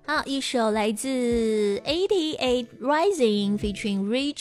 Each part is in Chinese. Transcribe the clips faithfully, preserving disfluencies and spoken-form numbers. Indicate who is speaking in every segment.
Speaker 1: 好，一首来自 eighty-eight Rising featuring Rich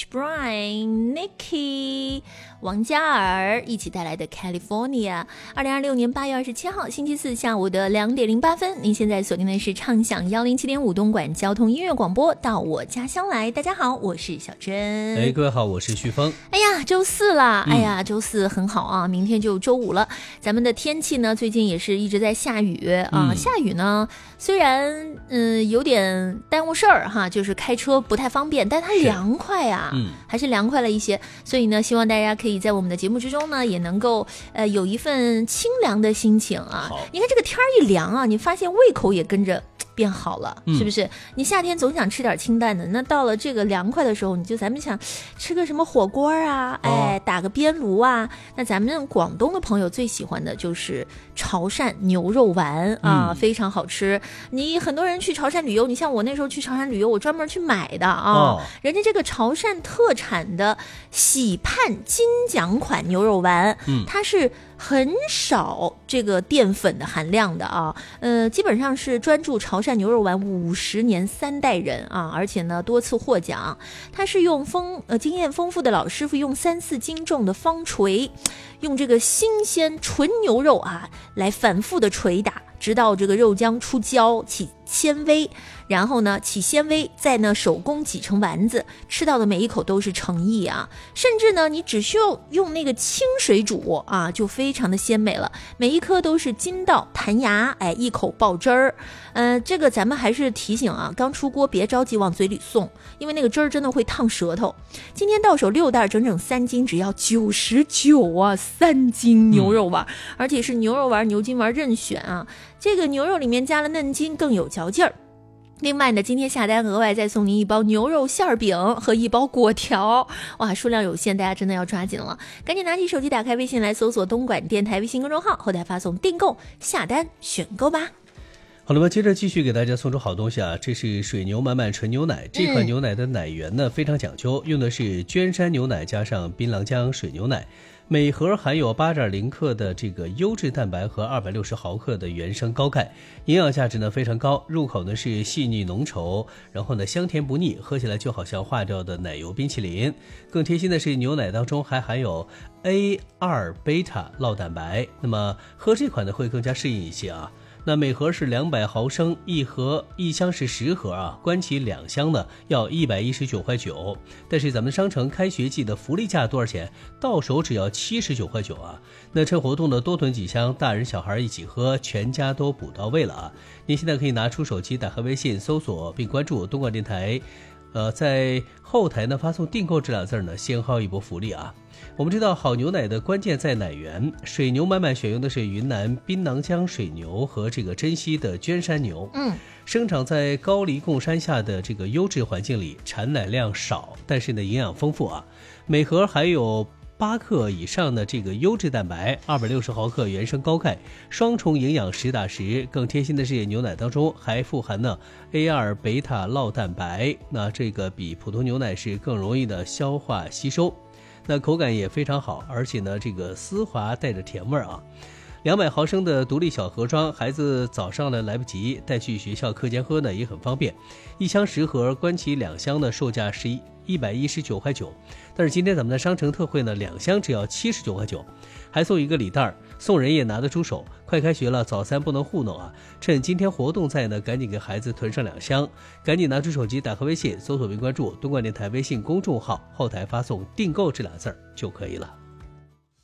Speaker 1: Brian、Nicki、王嘉尔一起带来的 California。二零二六年八月二十七号星期四下午的两点零八分，您现在锁定的是畅享幺零七点五东莞交通音乐广播，到我家乡来。大家好，我是小珍。
Speaker 2: 哎，各位好，我是旭峰。
Speaker 1: 哎呀，周四了，哎呀，周四很好啊，明天就周五了。咱们的天气呢，最近也是一直在下雨啊，嗯、下雨呢，虽然嗯。有点耽误事儿哈，就是开车不太方便，但它凉快啊，嗯，还是凉快了一些。所以呢，希望大家可以在我们的节目之中呢，也能够呃有一份清凉的心情啊。你看这个天儿一凉啊，你发现胃口也跟着变好了，是不是？你夏天总想吃点清淡的，那到了这个凉快的时候，你就咱们想吃个什么火锅啊，哎，打个边炉啊。那咱们广东的朋友最喜欢的就是潮汕牛肉丸啊，嗯、非常好吃。你很多人去潮汕旅游，你像我那时候去潮汕旅游，我专门去买的啊，哦、人家这个潮汕特产的喜盼金奖款牛肉丸，嗯、它是很少这个淀粉的含量的啊，呃，基本上是专注潮汕牛肉丸五十年三代人啊，而且呢多次获奖。它是用丰呃经验丰富的老师傅用三四斤重的方锤，用这个新鲜纯牛肉啊来反复的捶打，直到这个肉浆出胶起纤维，然后呢起纤维，再呢手工挤成丸子，吃到的每一口都是诚意啊！甚至呢你只需要用那个清水煮啊，就非常的鲜美了。每一颗都是筋道弹牙，哎，一口爆汁儿。呃，这个咱们还是提醒啊，刚出锅别着急往嘴里送，因为那个汁儿真的会烫舌头。今天到手六袋，整整三斤，只要九十九啊，三斤牛肉丸，嗯、而且是牛肉丸、牛筋丸任选啊。这个牛肉里面加了嫩筋，更有嚼劲儿。另外呢，今天下单额外再送您一包牛肉馅饼和一包果条，哇，数量有限，大家真的要抓紧了，赶紧拿起手机，打开微信来搜索东莞电台微信公众号，后台发送订购下单选购吧。
Speaker 2: 好了吧，接着继续给大家送出好东西啊！这是水牛满满纯牛奶，这款牛奶的奶源呢、嗯、非常讲究，用的是娟山牛奶加上槟榔浆水牛奶，每盒含有 八点零 克的这个优质蛋白和二百六十毫克的原生高钙，营养价值呢非常高，入口呢是细腻浓稠，然后呢香甜不腻，喝起来就好像化掉的奶油冰淇淋。更贴心的是牛奶当中还含有 A 二 贝塔酪蛋白，那么喝这款呢会更加适应一些啊。那每盒是两百毫升，一盒一箱是十盒啊，关起两箱呢要一百一十九块九，但是咱们商城开学季的福利价多少钱？到手只要七十九块九啊！那趁活动的多囤几箱，大人小孩一起喝，全家都补到位了啊！您现在可以拿出手机，打开微信搜索并关注东莞电台，呃，在后台呢发送订购这俩字呢，先薅一波福利啊！我们知道好牛奶的关键在奶源，水牛满满选用的是云南槟榔浆水牛和这个珍稀的娟山牛，嗯，生长在高黎贡山下的这个优质环境里，产奶量少，但是呢营养丰富啊，每盒还有八克以上的这个优质蛋白，二百六十毫克原生高钙，双重营养实打实。更贴心的是牛奶当中还富含了 A 二 贝塔酪蛋白，那这个比普通牛奶是更容易的消化吸收，那口感也非常好，而且呢这个丝滑带着甜味啊。两百毫升的独立小盒装，孩子早上呢来不及带去学校课间喝呢也很方便。一箱十盒，关起两箱的售价是一百一十九块九，但是今天咱们的商城特惠呢，两箱只要七十九块九，还送一个礼袋，送人也拿得出手。快开学了，早餐不能糊弄啊！趁今天活动在呢，赶紧给孩子囤上两箱，赶紧拿出手机，打开微信，搜索并关注东莞电台微信公众号，后台发送订购这俩字儿就可以了。